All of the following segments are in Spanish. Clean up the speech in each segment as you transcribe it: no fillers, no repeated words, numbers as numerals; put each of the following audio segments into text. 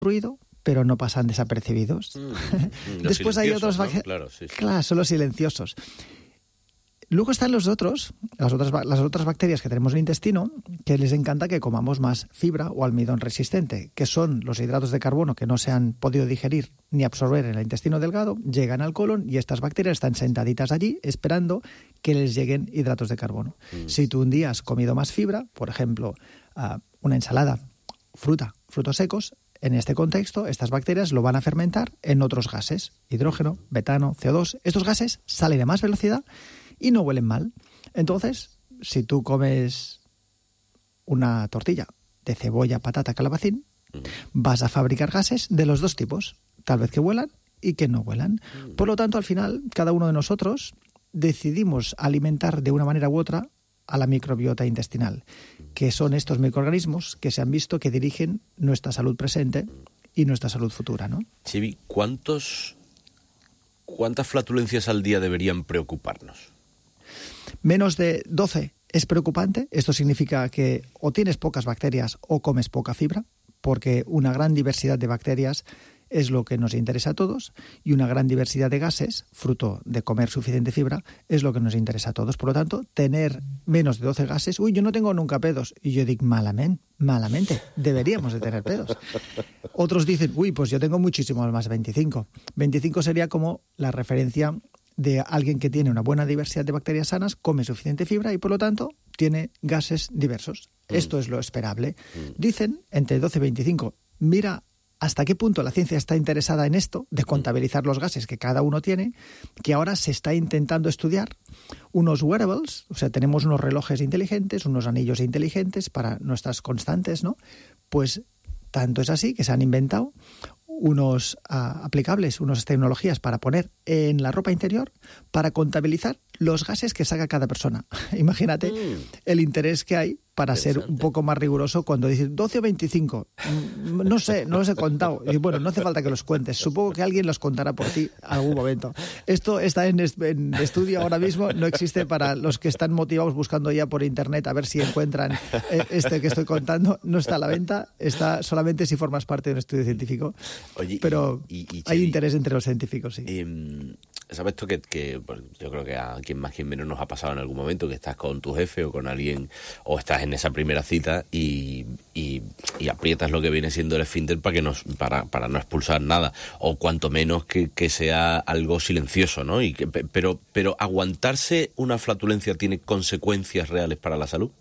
ruido, pero no pasan desapercibidos. Después hay otros ¿no? Claro, sí. Claro, son los silenciosos. Luego están las otras bacterias que tenemos en el intestino, que les encanta que comamos más fibra o almidón resistente, que son los hidratos de carbono que no se han podido digerir ni absorber en el intestino delgado, llegan al colon y estas bacterias están sentaditas allí esperando que les lleguen hidratos de carbono. Si tú un día has comido más fibra, por ejemplo, una ensalada, frutos secos, en este contexto, estas bacterias lo van a fermentar en otros gases, hidrógeno, metano, CO2. Estos gases salen a más velocidad y no huelen mal. Entonces, si tú comes una tortilla de cebolla, patata, calabacín, vas a fabricar gases de los dos tipos, tal vez que huelan y que no huelan. Por lo tanto, al final, cada uno de nosotros decidimos alimentar de una manera u otra a la microbiota intestinal, que son estos microorganismos que se han visto que dirigen nuestra salud presente y nuestra salud futura, ¿no? Chivi, ¿cuántas flatulencias al día deberían preocuparnos? Menos de 12 es preocupante. Esto significa que o tienes pocas bacterias o comes poca fibra, porque una gran diversidad de bacterias es lo que nos interesa a todos y una gran diversidad de gases, fruto de comer suficiente fibra, es lo que nos interesa a todos. Por lo tanto, tener menos de 12 gases, yo no tengo nunca pedos. Y yo digo, malamente, deberíamos de tener pedos. Otros dicen, pues yo tengo muchísimos más, 25. 25 sería como la referencia de alguien que tiene una buena diversidad de bacterias sanas, come suficiente fibra y, por lo tanto, tiene gases diversos. Esto es lo esperable. Dicen, entre 12 y 25, mira hasta qué punto la ciencia está interesada en esto, de contabilizar los gases que cada uno tiene, que ahora se está intentando estudiar unos wearables, o sea, tenemos unos relojes inteligentes, unos anillos inteligentes para nuestras constantes, ¿no? Pues tanto es así que se han inventado unos aplicables, unas tecnologías para poner en la ropa interior para contabilizar los gases que saca cada persona. Imagínate el interés que hay para ser un poco más riguroso cuando dicen 12 o 25. No sé, no los he contado. Y bueno, no hace falta que los cuentes. Supongo que alguien los contará por ti en algún momento. Esto está en estudio ahora mismo. No existe para los que están motivados buscando ya por internet a ver si encuentran este que estoy contando. No está a la venta. Está solamente si formas parte de un estudio científico. Oye, pero hay interés entre los científicos, sí. ¿Sabes esto que pues, yo creo que a quien más quien menos nos ha pasado en algún momento, que estás con tu jefe o con alguien, o estás en esa primera cita y aprietas lo que viene siendo el esfínter para no expulsar nada, o cuanto menos que sea algo silencioso, ¿no? Pero ¿aguantarse una flatulencia tiene consecuencias reales para la salud?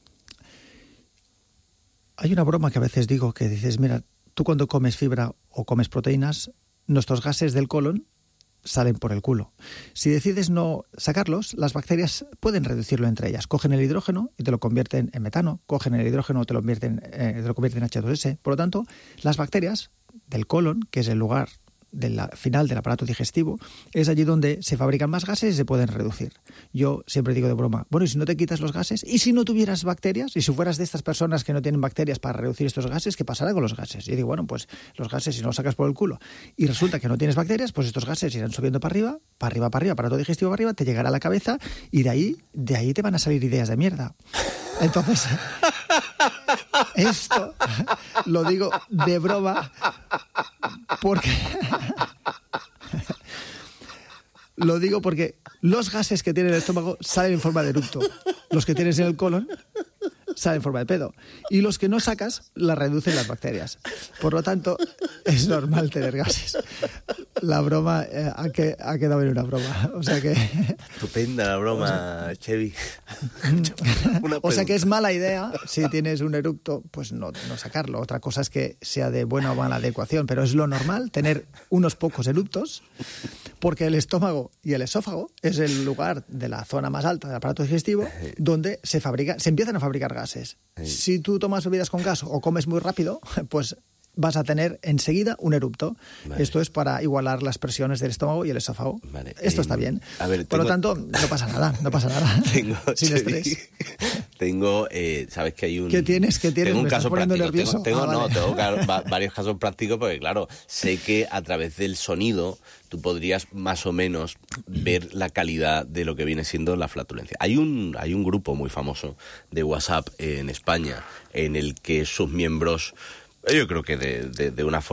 Hay una broma que a veces digo, que dices, mira, tú cuando comes fibra o comes proteínas, nuestros gases del colon salen por el culo. Si decides no sacarlos, las bacterias pueden reducirlo entre ellas. Cogen el hidrógeno y te lo convierten en metano, cogen el hidrógeno y te lo convierten en H2S. Por lo tanto, las bacterias del colon, que es el lugar final del aparato digestivo, es allí donde se fabrican más gases y se pueden reducir. Yo siempre digo de broma, bueno, ¿y si no te quitas los gases? ¿Y si no tuvieras bacterias? ¿Y si fueras de estas personas que no tienen bacterias para reducir estos gases? ¿Qué pasará con los gases? Y digo, bueno, pues los gases, si no los sacas por el culo y resulta que no tienes bacterias, pues estos gases irán subiendo para arriba, aparato digestivo para arriba, te llegará a la cabeza y de ahí te van a salir ideas de mierda. Entonces, esto lo digo de broma porque los gases que tiene el estómago salen en forma de eructo. Los que tienes en el colon salen en forma de pedo. Y los que no sacas las reducen las bacterias. Por lo tanto, es normal tener gases. La broma ha quedado en una broma. O sea que... Estupenda la broma, Chevy. O sea que es mala idea, si tienes un eructo, pues no sacarlo. Otra cosa es que sea de buena o mala adecuación, pero es lo normal tener unos pocos eructos, porque el estómago y el esófago es el lugar de la zona más alta del aparato digestivo donde se empiezan a fabricar gases. Si tú tomas bebidas con gas o comes muy rápido, pues vas a tener enseguida un erupto. Vale. Esto es para igualar las presiones del estómago y el esófago. Vale. Esto está bien. Por lo tanto, no pasa nada. Sin estrés. Sabes que hay un... ¿Qué tienes? Tengo un caso práctico. Tengo vale. varios casos prácticos porque, claro, sé que a través del sonido tú podrías más o menos ver la calidad de lo que viene siendo la flatulencia. Hay un grupo muy famoso de WhatsApp en España en el que sus miembros, yo creo que de una forma